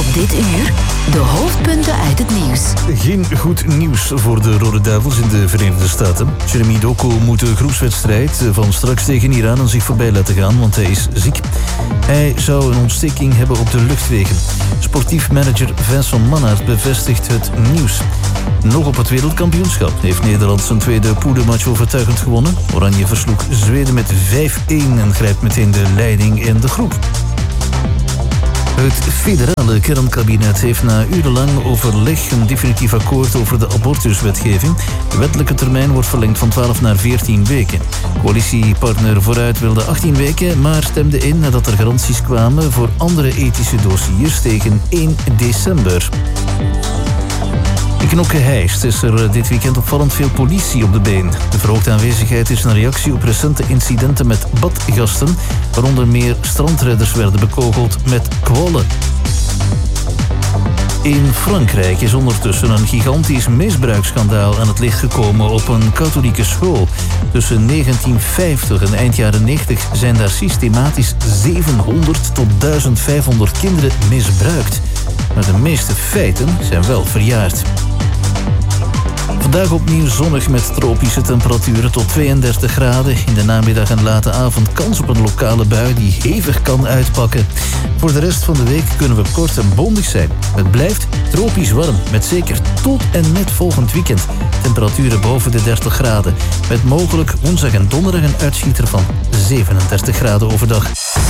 Op dit uur de hoofdpunten uit het nieuws. Geen goed nieuws voor de Rode Duivels in de Verenigde Staten. Jeremy Doku moet de groepswedstrijd van straks tegen Iran aan zich voorbij laten gaan, want hij is ziek. Hij zou een ontsteking hebben op de luchtwegen. Sportief manager Vincent Mannaert bevestigt het nieuws. Nog op het wereldkampioenschap heeft Nederland zijn tweede poedermatch overtuigend gewonnen. Oranje versloeg Zweden met 5-1 en grijpt meteen de leiding in de groep. Het federale kernkabinet heeft na urenlang overleg een definitief akkoord over de abortuswetgeving. De wettelijke termijn wordt verlengd van 12 naar 14 weken. Coalitiepartner Vooruit wilde 18 weken, maar stemde in nadat er garanties kwamen voor andere ethische dossiers tegen 1 december. In Knokke-Heist is er dit weekend opvallend veel politie op de been. De verhoogde aanwezigheid is een reactie op recente incidenten met badgasten, waaronder meer strandredders werden bekogeld met kwallen. In Frankrijk is ondertussen een gigantisch misbruiksschandaal aan het licht gekomen op een katholieke school. Tussen 1950 en eind jaren 90 zijn daar systematisch 700 tot 1500 kinderen misbruikt. Maar de meeste feiten zijn wel verjaard. Vandaag opnieuw zonnig met tropische temperaturen tot 32 graden. In de namiddag en late avond kans op een lokale bui die hevig kan uitpakken. Voor de rest van de week kunnen we kort en bondig zijn. Het blijft tropisch warm, met zeker tot en met volgend weekend. Temperaturen boven de 30 graden. Met mogelijk woensdag en donderdag een uitschieter van 37 graden overdag.